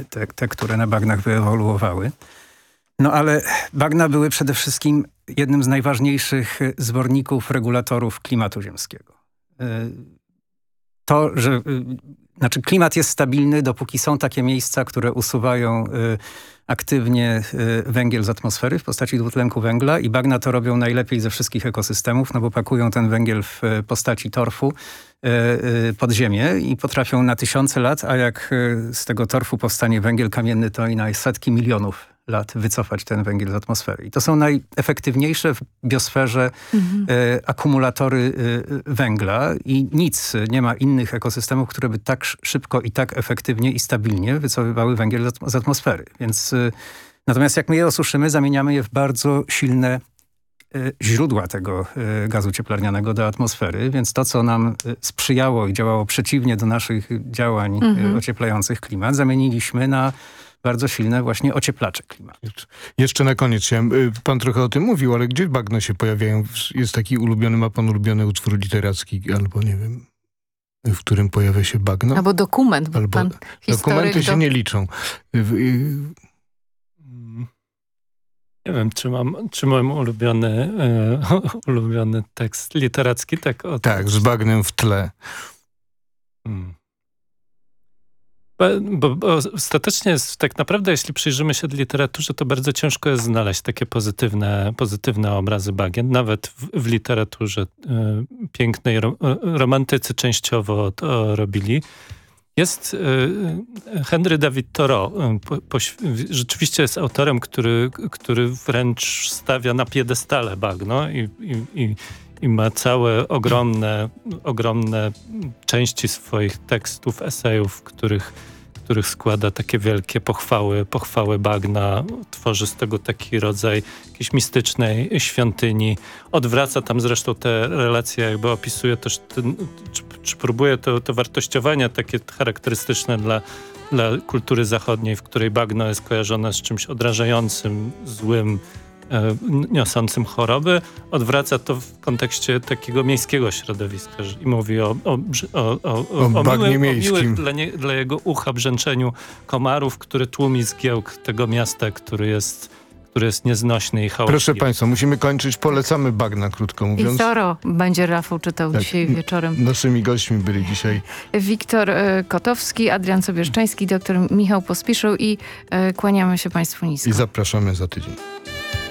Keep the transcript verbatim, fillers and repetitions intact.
te, te które na bagnach wyewoluowały. No ale bagna były przede wszystkim jednym z najważniejszych zworników, regulatorów klimatu ziemskiego. To, że znaczy klimat jest stabilny, dopóki są takie miejsca, które usuwają aktywnie węgiel z atmosfery w postaci dwutlenku węgla i bagna to robią najlepiej ze wszystkich ekosystemów, no bo pakują ten węgiel w postaci torfu pod ziemię i potrafią na tysiące lat, a jak z tego torfu powstanie węgiel kamienny, to i na setki milionów lat wycofać ten węgiel z atmosfery. I to są najefektywniejsze w biosferze mhm. e, akumulatory e, węgla i nic, nie ma innych ekosystemów, które by tak szybko i tak efektywnie i stabilnie wycofywały węgiel z, z atmosfery. Więc e, natomiast jak my je osuszymy, zamieniamy je w bardzo silne e, źródła tego e, gazu cieplarnianego do atmosfery, więc to, co nam e, sprzyjało i działało przeciwnie do naszych działań mhm. e, ocieplających klimat, zamieniliśmy na bardzo silne właśnie ocieplacze klimatu. Jeszcze na koniec chciałem, pan trochę o tym mówił, ale gdzie bagna się pojawiają? Jest taki ulubiony, ma pan ulubiony utwór literacki, albo nie wiem, w którym pojawia się bagno? Albo dokument, bo albo pan dokumenty do... się nie liczą. Nie wiem, czy mam, czy mam ulubiony, e, ulubiony tekst literacki. Tak, o tak z bagnem w tle. Hmm. Bo, bo ostatecznie jest tak naprawdę, jeśli przyjrzymy się literaturze, to bardzo ciężko jest znaleźć takie pozytywne, pozytywne obrazy bagien. Nawet w, w literaturze y, pięknej ro, romantycy częściowo to robili. Jest y, Henry David Thoreau. Po, po, rzeczywiście jest autorem, który, który wręcz stawia na piedestale bagno i, i, i i ma całe ogromne, ogromne części swoich tekstów, esejów, w których, których składa takie wielkie pochwały, pochwały bagna. Tworzy z tego taki rodzaj jakiejś mistycznej świątyni. Odwraca tam zresztą te relacje, jakby opisuje też, ten, czy, czy próbuje to, to wartościowanie takie charakterystyczne dla, dla kultury zachodniej, w której bagno jest kojarzone z czymś odrażającym, złym, niosącym choroby, odwraca to w kontekście takiego miejskiego środowiska i mówi o, o, o, o, o, o bagnie miłym, miejskim. o miłych dla, nie, dla jego ucha brzęczeniu komarów, który tłumi zgiełk tego miasta, który jest, który jest nieznośny i chaotyczny. Proszę państwa, musimy kończyć. Polecamy bagna, krótko mówiąc. I Thoreau będzie Rafał czytał tak. dzisiaj wieczorem. Naszymi gośćmi byli dzisiaj Wiktor y, Kotowski, Adrian Sobieszczański, doktor Michał Pospieszył i y, kłaniamy się państwu nisko. I zapraszamy za tydzień.